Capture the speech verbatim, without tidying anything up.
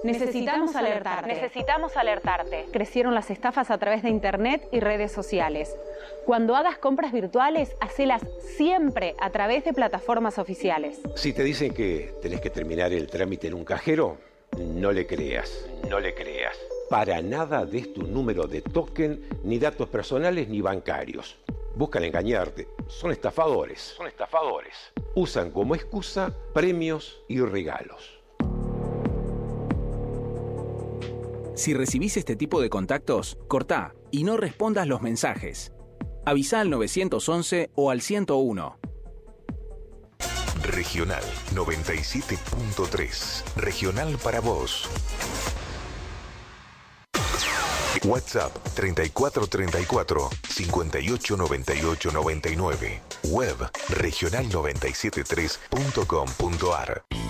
Necesitamos alertarte. Necesitamos alertarte. Crecieron las estafas a través de internet y redes sociales. Cuando hagas compras virtuales, hacelas siempre a través de plataformas oficiales. Si te dicen que tenés que terminar el trámite en un cajero, no le creas, no le creas. Para nada des tu número de token, ni datos personales ni bancarios. Buscan engañarte. Son estafadores. Son estafadores. Usan como excusa premios y regalos. Si recibís este tipo de contactos, cortá y no respondas los mensajes. Avisá al nueve once o al ciento uno. Regional noventa y siete punto tres. Regional para vos. WhatsApp treinta y cuatro treinta y cuatro, cincuenta y ocho noventa y ocho noventa y nueve. Web regional noventa y siete punto tres punto com punto ar.